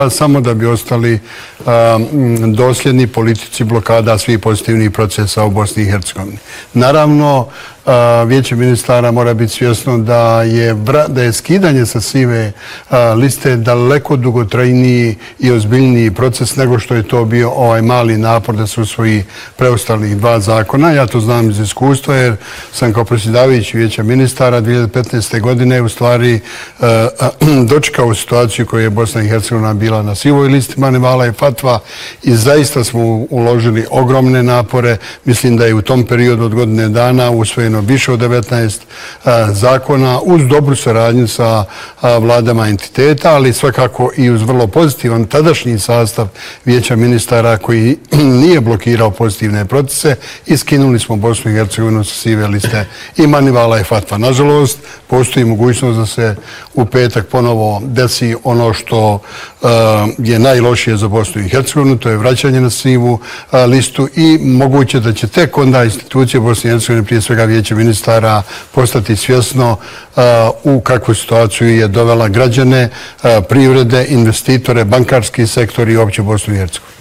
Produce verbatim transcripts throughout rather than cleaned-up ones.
samo da bi ostali dosljedni politici blokada svih pozitivnih procesa u Bosni i Hercegovini. Naravno, Vijeće ministara mora biti svjesno da je, da je skidanje sa sive liste daleko dugotrajniji i ozbiljniji proces nego što je to bio ovaj mali napor da se usvoji preostalih dva zakona. Ja to znam iz iskustva jer sam kao predsjedavajući Vijeća ministara dvije hiljade petnaeste. godine u stvari dočekao situaciju koju je Bosna i Hercegovina bila na sivoj listi Manivala i Fatva i zaista smo uložili ogromne napore. Mislim da je u tom periodu od godine dana usvojeno više od devetnaest zakona uz dobru saradnju sa vladama entiteta, ali svakako i uz vrlo pozitivan tadašnji sastav Vijeća ministara koji nije blokirao pozitivne procese i skinuli smo Bosnu i Hercegovinu sa sive liste i Manivala i Fatva. Nažalost, postoji mogućnost da se u petak ponovo desi ono što je najlošije za Bosnu i Hercegovinu, to je vraćanje na sivu listu i moguće da će tek onda institucije Bosne i Hercegovine, prije svega Vijeće ministara, postati svjesno u kakvu situaciju je dovela građane, privrede, investitore, bankarski sektor i uopće Bosnu i Hercegovinu.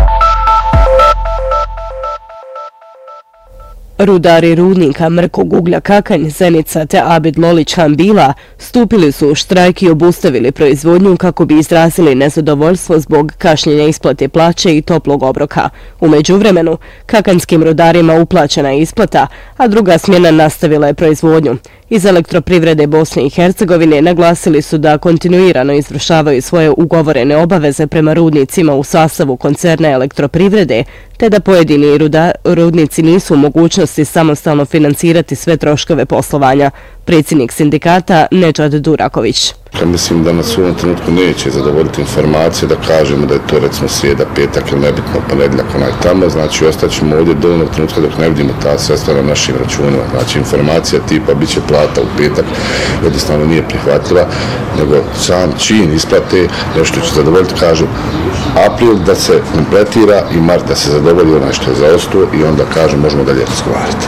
Rudari rudnika Mrkog uglja Kakanj, Zenica te Abid Lolić Hambila stupili su u štrajk i obustavili proizvodnju kako bi izrazili nezadovoljstvo zbog kašnjenja isplate plaće i toplog obroka. U međuvremenu, kakanjskim rudarima uplaćena je isplata, a druga smjena nastavila je proizvodnju. Iz Elektroprivrede Bosne i Hercegovine naglasili su da kontinuirano izvršavaju svoje ugovorene obaveze prema rudnicima u sastavu koncerna Elektroprivrede, te da pojedini rudnici nisu u mogućnosti samostalno financirati sve troškove poslovanja. Predsjednik sindikata Nedžad Duraković. Mislim da nas u ovom trenutku neće zadovoljiti informacije da kažemo da je to recimo srijeda, petak ili nebitno ponedjeljak onaj tamo, znači ostaćemo ovdje do onog trenutka dok ne vidimo ta sredstva na našim računima. Znači informacija tipa bit će plata u petak jednostavno nije prihvatljiva, nego sam čin isplate nešto će zadovoljiti, kažu april da se kompletira i mart da se zadovolji onaj što je zaostao i onda kažu možemo dalje razgovarati.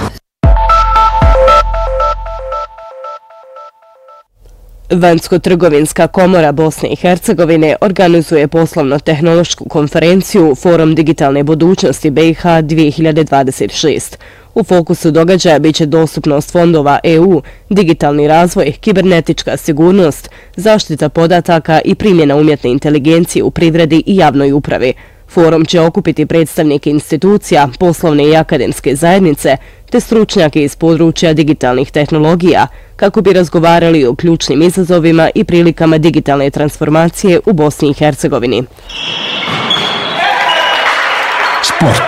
Vanjsko-trgovinska komora Bosne i Hercegovine organizuje poslovno-tehnološku konferenciju Forum digitalne budućnosti B i H dvije hiljade dvadeset šest. U fokusu događaja biće dostupnost fondova E U, digitalni razvoj, kibernetička sigurnost, zaštita podataka i primjena umjetne inteligencije u privredi i javnoj upravi. Forum će okupiti predstavnike institucija, poslovne i akademske zajednice, te stručnjake iz područja digitalnih tehnologija, kako bi razgovarali o ključnim izazovima i prilikama digitalne transformacije u Bosni i Hercegovini. Sport.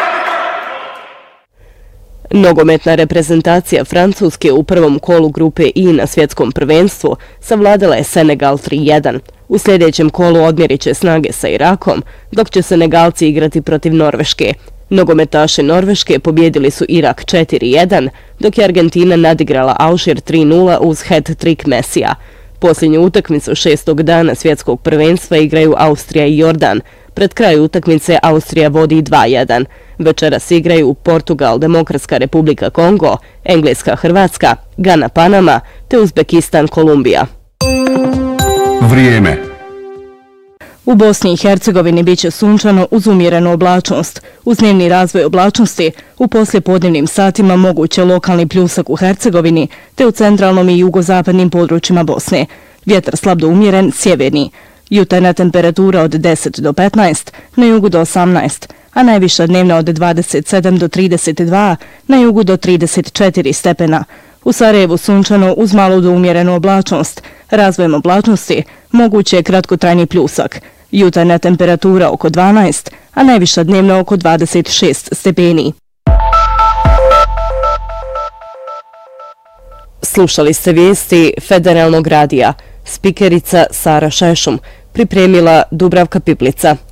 Nogometna reprezentacija Francuske u prvom kolu grupe I na svjetskom prvenstvu savladala je Senegal tri jedan. U sljedećem kolu odmjerit će snage sa Irakom, dok će Senegalci igrati protiv Norveške. Nogometaši Norveške pobjedili su Irak četiri jedan, dok je Argentina nadigrala Alžir tri nula uz hat-trick Mesija. Posljednju utakmicu šestog dana svjetskog prvenstva igraju Austrija i Jordan. Pred kraju utakmice Austrija vodi dva jedan. Večeras igraju Portugal, Demokratska republika Kongo, Engleska Hrvatska, Gana Panama te Uzbekistan Kolumbija. Vrijeme. U Bosni i Hercegovini bit će sunčano uz umjerenu oblačnost. Uz dnevni razvoj oblačnosti u poslijepodnevnim satima moguće lokalni pljusak u Hercegovini te u centralnom i jugozapadnim područjima Bosne. Vjetar slab do umjeren, sjeverni. Jutarnja temperatura od deset do petnaest, na jugu do osamnaest, a najviša dnevna od dvadeset sedam do trideset dva, na jugu do trideset četiri stepena. U Sarajevu sunčano uz malu do umjerenu oblačnost. Razvojem oblačnosti moguće je kratkotrajni pljusak. Jutarnja temperatura oko dvanaest, a najviša dnevna oko dvadeset šest stepeni. Slušali ste vijesti Federalnog radija. Spikerica Sara Šešum, pripremila Dubravka Piplica.